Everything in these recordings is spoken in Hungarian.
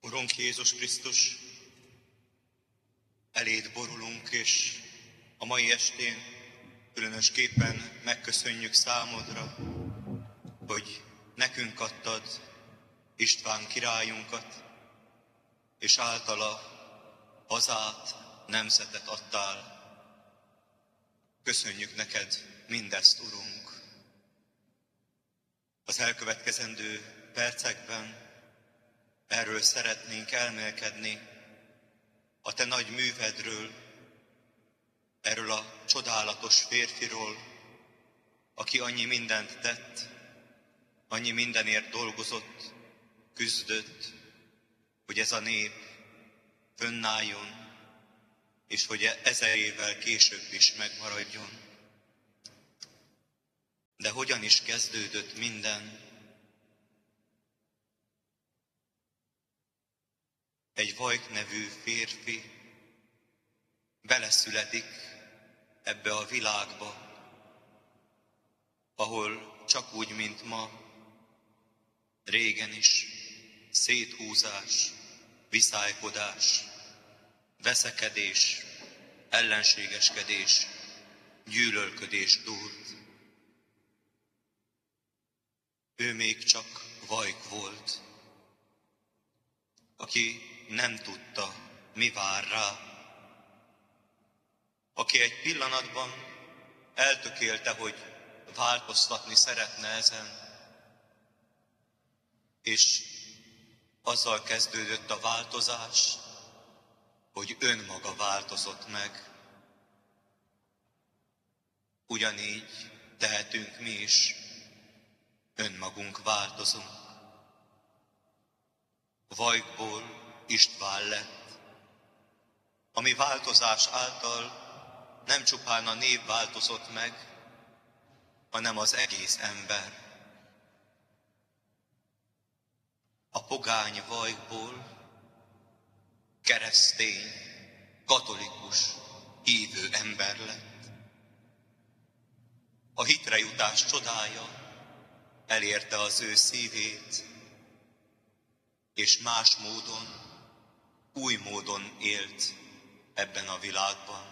Urunk Jézus Krisztus, eléd borulunk, és a mai estén különösképpen megköszönjük számodra, hogy nekünk adtad István királyunkat, és általa hazát, nemzetet adtál. Köszönjük neked mindezt, Urunk! Az elkövetkezendő percekben erről szeretnénk elmélkedni, a te nagy művedről, erről a csodálatos férfiról, aki annyi mindent tett, annyi mindenért dolgozott, küzdött, hogy ez a nép fönnálljon, és hogy 1000 évvel később is megmaradjon. De hogyan is kezdődött minden? Egy Vajk nevű férfi beleszületik ebbe a világba, ahol csak úgy, mint ma, régen is széthúzás, viszálykodás, veszekedés, ellenségeskedés, gyűlölködés dúlt. Ő még csak Vajk volt, aki nem tudta, mi vár rá, aki egy pillanatban eltökélte, hogy változtatni szeretne ezen, és azzal kezdődött a változás, hogy önmaga változott meg. Ugyanígy tehetünk mi is, önmagunk változunk. Vajkból István lett. A mi változás által nem csupán a név változott meg, hanem az egész ember. A pogány Vajkból keresztény, katolikus, hívő ember lett. A hitre jutás csodája elérte az ő szívét, és más módon, új módon élt ebben a világban.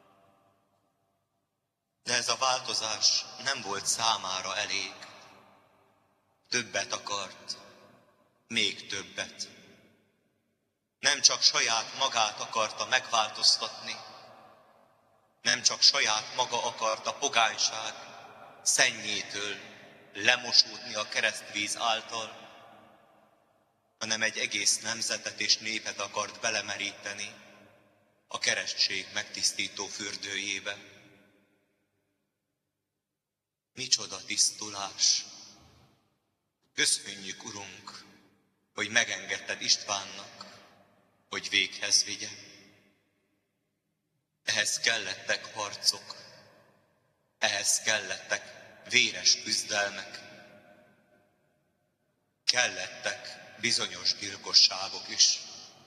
De ez a változás nem volt számára elég. Többet akart, még többet. Nem csak saját magát akarta megváltoztatni, nem csak saját maga akarta pogányság szennyétől lemosódni a keresztvíz által, hanem egy egész nemzetet és népet akart belemeríteni a keresztség megtisztító fürdőjébe. Micsoda tisztulás! Köszönjük, Urunk, hogy megengedted Istvánnak, hogy véghez vigye. Ehhez kellettek harcok, ehhez kellettek véres küzdelmek, kellettek bizonyos gyilkosságok is.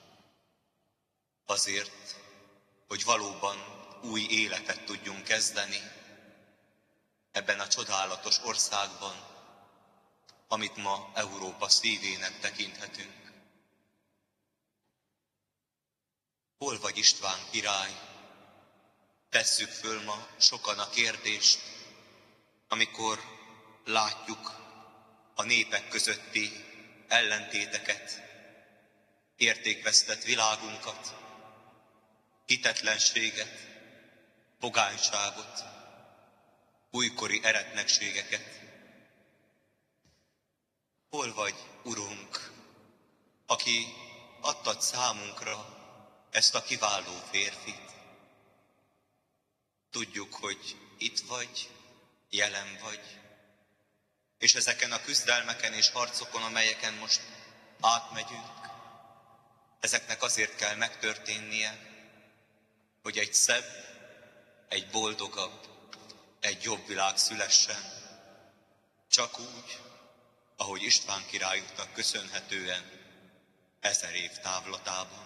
Azért, hogy valóban új életet tudjunk kezdeni ebben a csodálatos országban, amit ma Európa szívének tekinthetünk. Hol vagy István király? Tesszük föl ma sokan a kérdést, amikor látjuk a népek közötti ellentéteket, értékvesztett világunkat, hitetlenséget, pogányságot, újkori eretnekségeket. Hol vagy, Urunk, aki adtad számunkra ezt a kiváló férfit? Tudjuk, hogy itt vagy, jelen vagy, és ezeken a küzdelmeken és harcokon, amelyeken most átmegyünk, ezeknek azért kell megtörténnie, hogy egy szebb, egy boldogabb, egy jobb világ szülessen, csak úgy, ahogy István királyunknak köszönhetően 1000 év távlatában.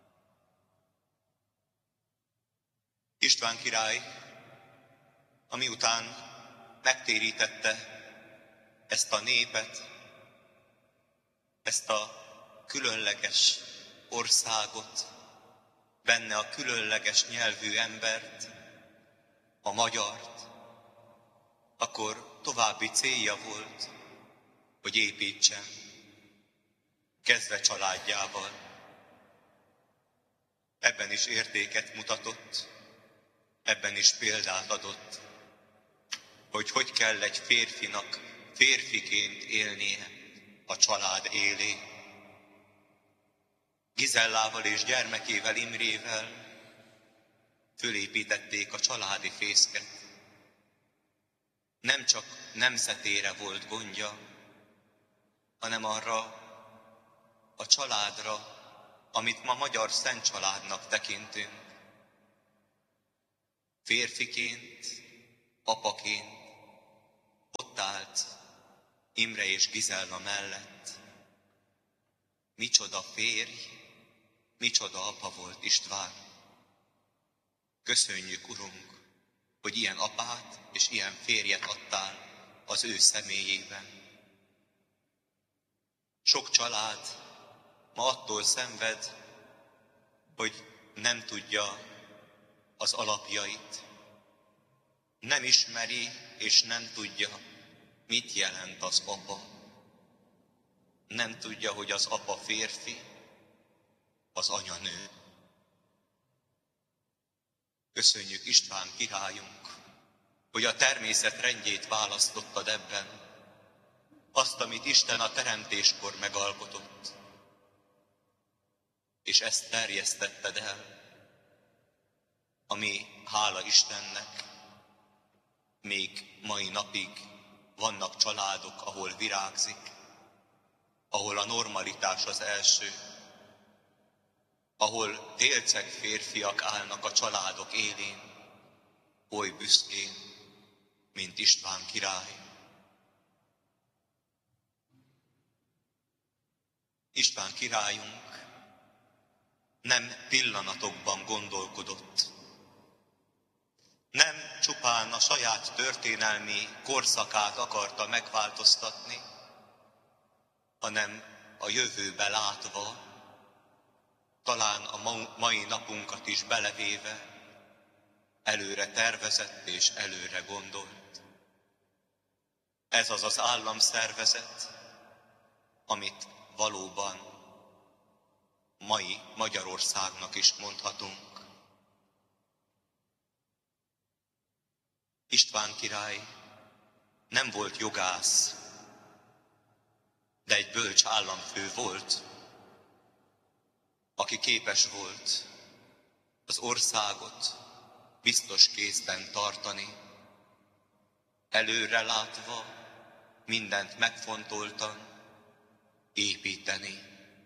István király, amiután megtérítette ezt a népet, ezt a különleges országot, benne a különleges nyelvű embert, a magyart, akkor további célja volt, hogy építsen, kezdve családjával. Ebben is értéket mutatott, ebben is példát adott, hogy kell egy férfinak férfiként élnie a család élén. Gizellával és gyermekével, Imrével fölépítették a családi fészket. Nem csak nemzetére volt gondja, hanem arra a családra, amit ma magyar szent családnak tekintünk. Férfiként, apaként ott állt Imre és Gizella mellett. Micsoda férj, micsoda apa volt István. Köszönjük, Urunk, hogy ilyen apát és ilyen férjet adtál az ő személyében. Sok család ma attól szenved, hogy nem tudja az alapjait, nem ismeri és nem tudja, mit jelent az apa. Nem tudja, hogy az apa férfi, az anya nő. Köszönjük, István királyunk, hogy a természet rendjét választottad ebben, azt, amit Isten a teremtéskor megalkotott, és ezt terjesztetted el, ami, hála Istennek, még mai napig vannak családok, ahol virágzik, ahol a normalitás az első, ahol délceg férfiak állnak a családok élén, oly büszkén, mint István király. István királyunk nem pillanatokban gondolkodott, nem csupán a saját történelmi korszakát akarta megváltoztatni, hanem a jövőbe látva, talán a mai napunkat is belevéve, előre tervezett és előre gondolt. Ez az az államszervezet, amit valóban mai Magyarországnak is mondhatunk. István király nem volt jogász, de egy bölcs államfő volt, aki képes volt az országot biztos kézben tartani, előre látva, mindent megfontoltan építeni.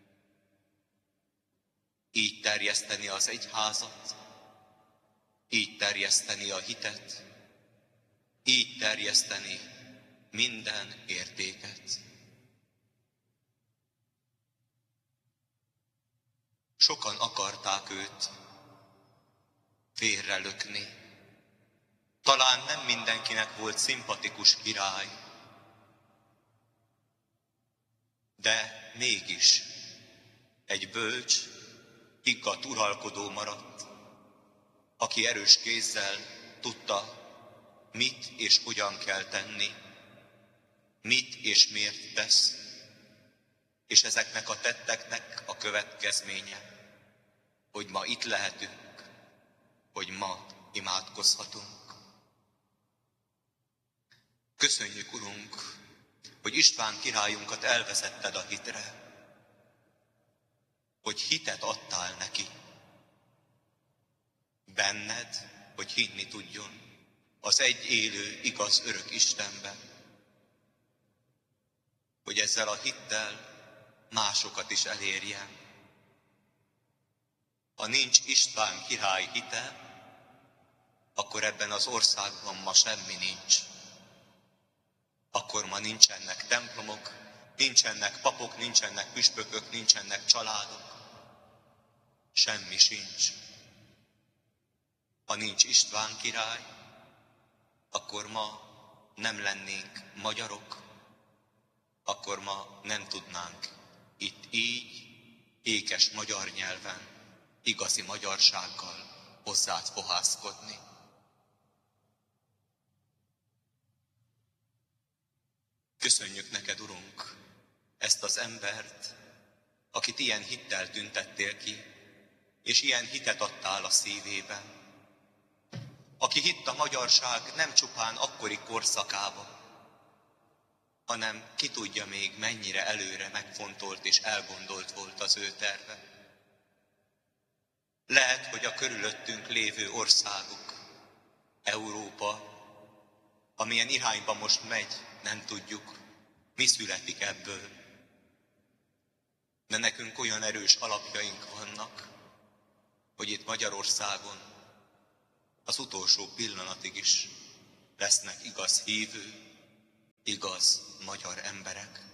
Így terjeszteni az egyházat, így terjeszteni a hitet, így terjeszteni minden értéket. Sokan akarták őt félrelökni. Talán nem mindenkinek volt szimpatikus király, de mégis egy bölcs, higgadt uralkodó maradt, aki erős kézzel tudta, mit és hogyan kell tenni, mit és miért tesz, és ezeknek a tetteknek a következménye, hogy ma itt lehetünk, hogy ma imádkozhatunk. Köszönjük, Urunk, hogy István királyunkat elvezetted a hitre, hogy hitet adtál neki. Benned, hogy hinni tudjon az egy élő, igaz, örök Istenben. Hogy ezzel a hittel másokat is elérjen. Ha nincs István király hite, akkor ebben az országban ma semmi nincs. Akkor ma nincsenek templomok, nincsenek papok, nincsenek püspökök, nincsenek családok. Semmi sincs. Ha nincs István király, akkor ma nem lennénk magyarok, akkor ma nem tudnánk itt így ékes magyar nyelven, igazi magyarsággal hozzád fohászkodni. Köszönjük neked, Urunk, ezt az embert, akit ilyen hittel tüntettél ki, és ilyen hitet adtál a szívében. Aki hitt a magyarság nem csupán akkori korszakába, hanem ki tudja még mennyire előre megfontolt és elgondolt volt az ő terve. Lehet, hogy a körülöttünk lévő országok, Európa, amilyen irányba most megy, nem tudjuk, mi születik ebből. De nekünk olyan erős alapjaink vannak, hogy itt Magyarországon az utolsó pillanatig is lesznek igaz hívő, igaz magyar emberek.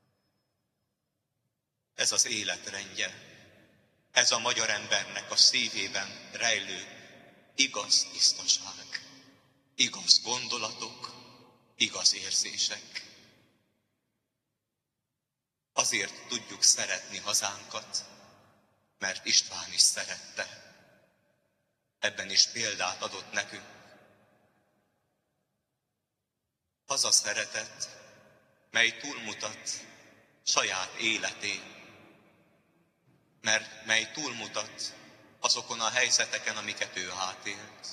Ez az életrendje, ez a magyar embernek a szívében rejlő igaz tisztaság, igaz gondolatok, igaz érzések. Azért tudjuk szeretni hazánkat, mert István is szerette. Ebben is példát adott nekünk. Hazaszeretet, mely túlmutat saját életén, mert mely túlmutat azokon a helyzeteken, amiket ő átélt.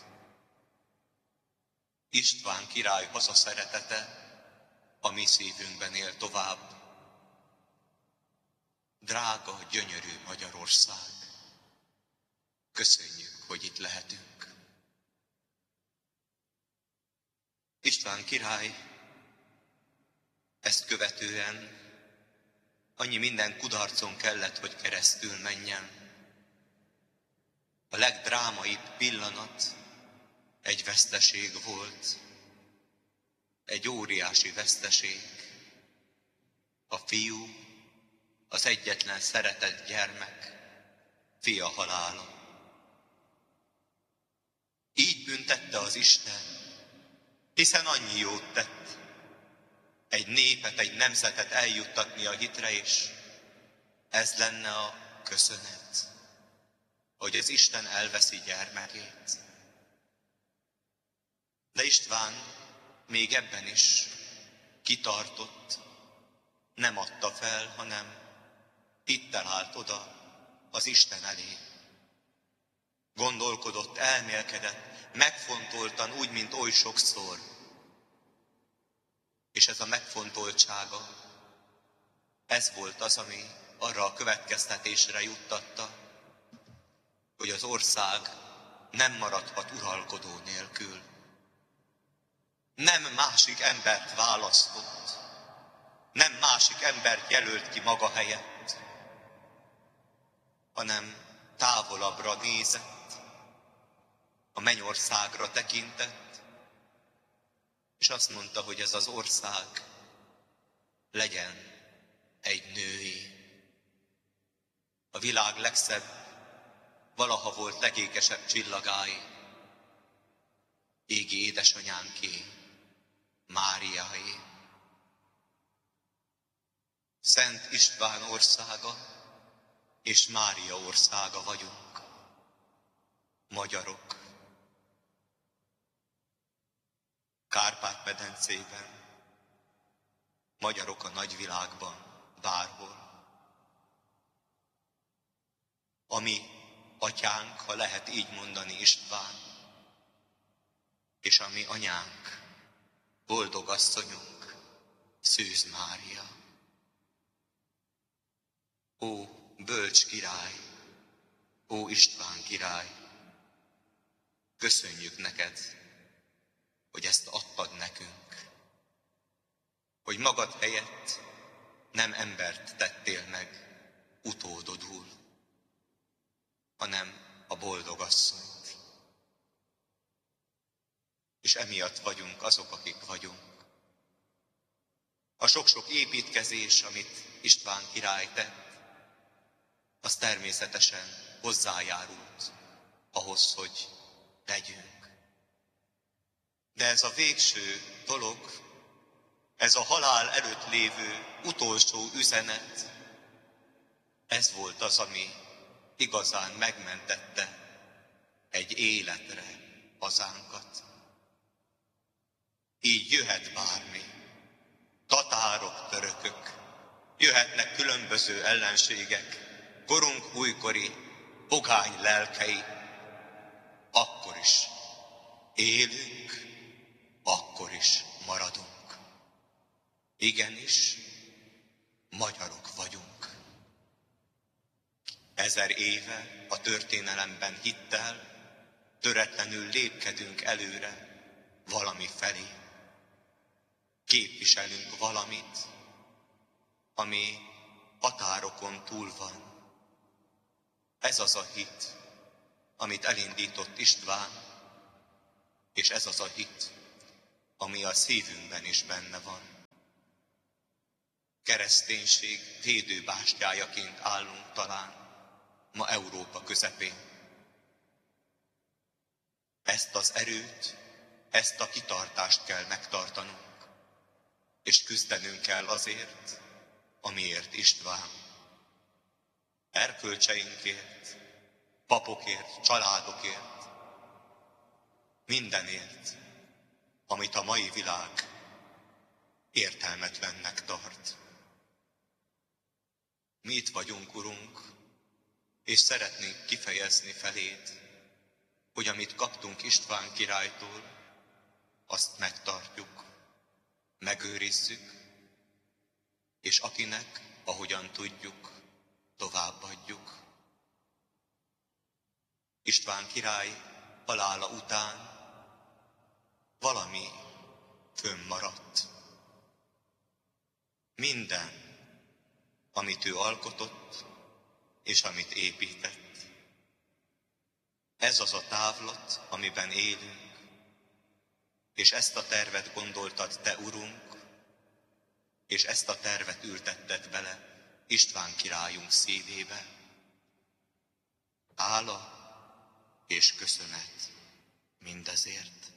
István király hazaszeretete a mi szívünkben él tovább. Drága, gyönyörű Magyarország! Köszönjük, hogy itt lehetünk. István király ezt követően annyi minden kudarcon kellett, hogy keresztül menjen. A legdrámaibb pillanat egy veszteség volt, egy óriási veszteség. A fiú, az egyetlen szeretett gyermek, fia halála. Így büntette az Isten, hiszen annyi jót tett, egy népet, egy nemzetet eljuttatni a hitre, és ez lenne a köszönet, hogy az Isten elveszi gyermekét. De István még ebben is kitartott, nem adta fel, hanem hittel állt oda az Isten elé. Gondolkodott, elmélkedett, megfontoltan úgy, mint oly sokszor. És ez a megfontoltsága, ez volt az, ami arra a következtetésre juttatta, hogy az ország nem maradhat uralkodó nélkül. Nem másik embert választott, nem másik embert jelölt ki maga helyett, hanem távolabbra nézett, a mennyországra tekintett, és azt mondta, hogy ez az ország legyen egy női. A világ legszebb, valaha volt legékesebb csillagái, égi édesanyánké, Máriáé. Szent István országa és Mária országa vagyunk, magyarok. Kárpát-medencében, magyarok a nagyvilágban, bárhol. A mi atyánk, ha lehet így mondani, István, és a mi anyánk, boldog asszonyunk, Szűz Mária. Ó, bölcs király, ó István király, köszönjük neked, hogy ezt adtad nekünk, hogy magad helyett nem embert tettél meg utódodul, hanem a boldog asszonyt. És emiatt vagyunk azok, akik vagyunk. A sok-sok építkezés, amit István király tett, az természetesen hozzájárult ahhoz, hogy legyünk. De ez a végső dolog, ez a halál előtt lévő utolsó üzenet, Ez volt az, ami igazán megmentette egy életre hazánkat. Így jöhet bármi, tatárok, törökök, jöhetnek különböző ellenségek, korunk újkori pogány lelkei, akkor is élünk, akkor is maradunk. Igenis, magyarok vagyunk. 1000 éve a történelemben hittel, töretlenül lépkedünk előre valami felé. Képviselünk valamit, ami határokon túl van. Ez az a hit, amit elindított István, és ez az a hit, ami a szívünkben is benne van. Kereszténység védőbástyájaként állunk talán ma Európa közepén. Ezt az erőt, ezt a kitartást kell megtartanunk, és küzdenünk kell azért, amiért István. Erkölcseinkért, papokért, családokért, mindenért, amit a mai világ értelmetlennek tart. Mi itt vagyunk, Urunk, és szeretnénk kifejezni feléd, hogy amit kaptunk István királytól, azt megtartjuk, megőrizzük, és akinek, ahogyan tudjuk, továbbadjuk. István király halála után valami fönnmaradt. Minden, amit ő alkotott, és amit épített. Ez az a távlat, amiben élünk, és ezt a tervet gondoltad te, Urunk, és ezt a tervet ültetted bele István királyunk szívébe. Hála és köszönet mindezért.